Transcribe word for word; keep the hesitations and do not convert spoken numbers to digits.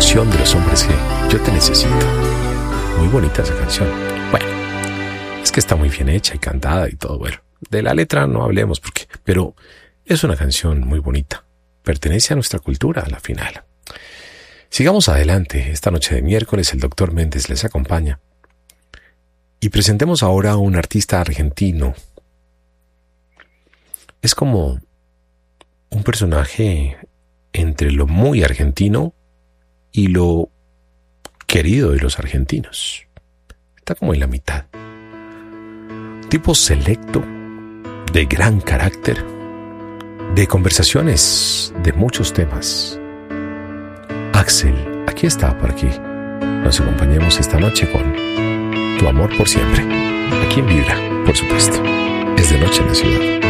canción de los hombres que yo te necesito. Muy bonita esa canción. Bueno, es que está muy bien hecha y cantada y todo. Bueno, de la letra no hablemos porque, pero es una canción muy bonita. Pertenece a nuestra cultura a la final. Sigamos adelante. Esta noche de miércoles el doctor Méndez les acompaña. Y presentemos ahora a un artista argentino. Es como un personaje entre lo muy argentino y lo querido de los argentinos. Está como en la mitad. Tipo selecto, de gran carácter, de conversaciones de muchos temas. Axel, aquí está por aquí. Nos acompañemos esta noche con Tu amor por siempre. Aquí en Vibra, por supuesto. Es de noche en la ciudad.